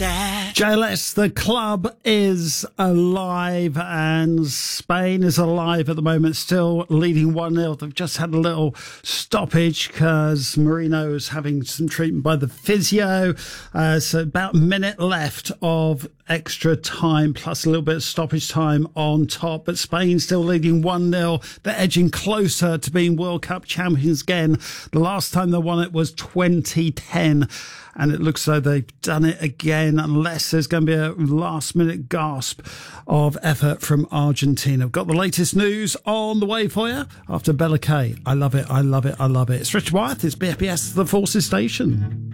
JLS, the club is alive and Spain is alive at the moment, still leading 1-0. They've just had a little stoppage because Marino is having some treatment by the physio. So about a minute left of extra time plus a little bit of stoppage time on top. But Spain still leading 1-0. They're edging closer to being World Cup champions again. The last time they won it was 2010. And it looks though they've done it again, unless there's going to be a last-minute gasp of effort from Argentina. We've got the latest news on the way for you after Bella Kay. I love it, I love it, I love it. It's Richard Wyeth, it's BFBS, The Forces Station.